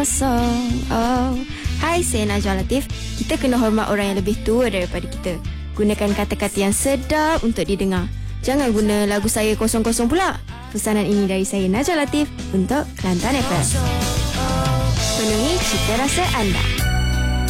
Oh. Hai, saya Najwa Latif. Kita kena hormat orang yang lebih tua daripada kita. Gunakan kata-kata yang sedap untuk didengar. Jangan guna lagu saya kosong-kosong pula. Pesanan ini dari saya Najwa Latif untuk Kelantan FM. Penuhi cita rasa anda.